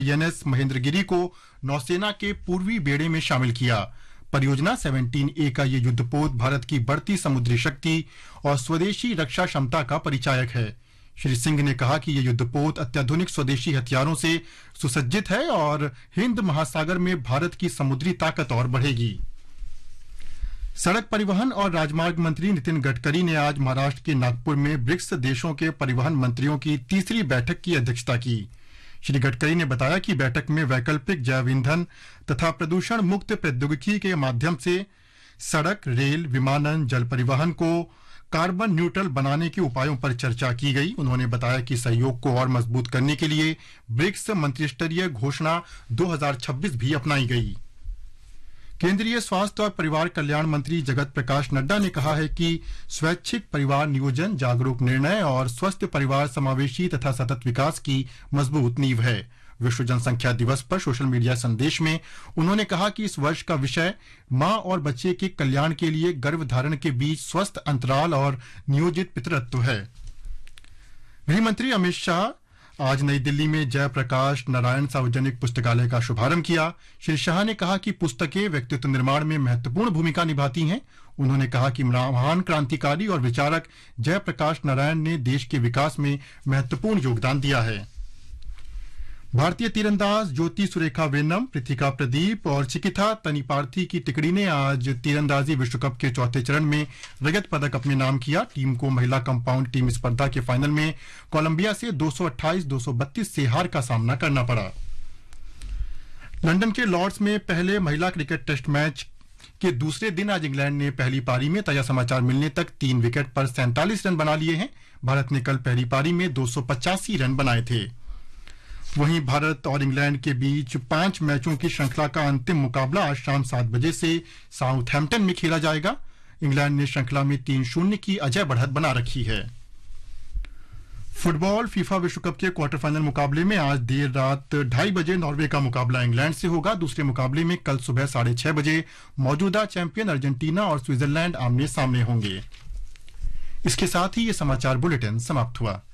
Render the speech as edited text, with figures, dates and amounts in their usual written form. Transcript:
INS Mahendragiri को नौसेना के पूर्वी बेड़े में शामिल किया। परियोजना 17A का ये युद्धपोत भारत की बढ़ती समुद्री शक्ति और स्वदेशी रक्षा क्षमता का परिचायक है। श्री सिंह ने कहा कि ये युद्धपोत अत्याधुनिक स्वदेशी हथियारों से सुसज्जित है और हिंद महासागर में भारत की समुद्री ताकत और बढ़ेगी। सड़क परिवहन और राजमार्ग मंत्री नितिन गडकरी ने आज महाराष्ट्र के नागपुर में ब्रिक्स देशों के परिवहन मंत्रियों की तीसरी बैठक की अध्यक्षता की। श्री गडकरी ने बताया कि बैठक में वैकल्पिक जैव ईंधन तथा प्रदूषण मुक्त प्रौद्योगिकी के माध्यम से सड़क, रेल, विमानन, जल परिवहन को कार्बन न्यूट्रल बनाने के उपायों पर चर्चा की गई। उन्होंने बताया कि सहयोग को और मजबूत करने के लिए ब्रिक्स मंत्रिस्तरीय घोषणा 2026 भी अपनाई गई। केंद्रीय स्वास्थ्य और परिवार कल्याण मंत्री जगत प्रकाश नड्डा ने कहा है कि स्वैच्छिक परिवार नियोजन, जागरूक निर्णय और स्वस्थ परिवार समावेशी तथा सतत विकास की मजबूत नींव है। विश्व जनसंख्या दिवस पर सोशल मीडिया संदेश में उन्होंने कहा कि इस वर्ष का विषय मां और बच्चे के कल्याण के लिए गर्भधारण के बीच स्वस्थ अंतराल और नियोजित पितृत्व है। गृह मंत्री अमित शाह आज नई दिल्ली में जयप्रकाश नारायण सार्वजनिक पुस्तकालय का शुभारंभ किया। श्री शाह ने कहा कि पुस्तकें व्यक्तित्व निर्माण में महत्वपूर्ण भूमिका निभाती हैं। उन्होंने कहा कि महान क्रांतिकारी और विचारक जयप्रकाश नारायण ने देश के विकास में महत्वपूर्ण योगदान दिया है। भारतीय तीरंदाज ज्योति सुरेखा वेन्नम, पृथिका प्रदीप और चिकिता तनिपार्थी की तिकड़ी ने आज तीरंदाजी विश्व कप के चौथे चरण में रजत पदक अपने नाम किया। टीम को महिला कंपाउंड टीम स्पर्धा के फाइनल में कोलंबिया से 228-232 से हार का सामना करना पड़ा। लंदन के लॉर्ड्स में पहले महिला क्रिकेट टेस्ट मैच के दूसरे दिन आज इंग्लैंड ने पहली पारी में ताजा समाचार मिलने तक 3 विकेट पर 47 रन बना लिए हैं। भारत ने कल पहली पारी में 285 रन बनाए थे। वहीं भारत और इंग्लैंड के बीच 5 मैचों की श्रृंखला का अंतिम मुकाबला आज शाम 7 बजे से साउथहैम्पटन में खेला जाएगा। इंग्लैंड ने श्रृंखला में 3-0 की अजय बढ़त बना रखी है। फुटबॉल फीफा विश्व कप के क्वार्टर फाइनल मुकाबले में आज देर रात 2:30 बजे नॉर्वे का मुकाबला इंग्लैंड से होगा। दूसरे मुकाबले में कल सुबह 6:30 बजे मौजूदा चैंपियन अर्जेंटीना और स्विट्जरलैंड आमने सामने होंगे। इसके साथ ही ये समाचार बुलेटिन समाप्त हुआ।